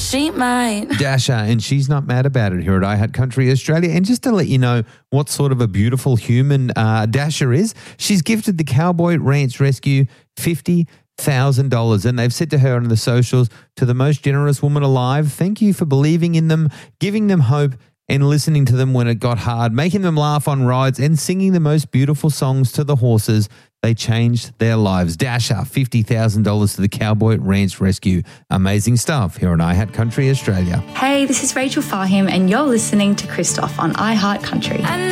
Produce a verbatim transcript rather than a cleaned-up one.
she might. Dasher, and she's not mad about it here at iHeart Country Australia. And just to let you know what sort of a beautiful human uh, Dasher is, she's gifted the Cowboy Ranch Rescue fifty thousand dollars. And they've said to her on the socials, to the most generous woman alive, thank you for believing in them, giving them hope, and listening to them when it got hard, making them laugh on rides and singing the most beautiful songs to the horses. They changed their lives. Dasher, fifty thousand dollars to the Cowboy Ranch Rescue. Amazing stuff here on iHeart Country Australia. Hey, this is Rachel Fahim and you're listening to Christoph on iHeart Country.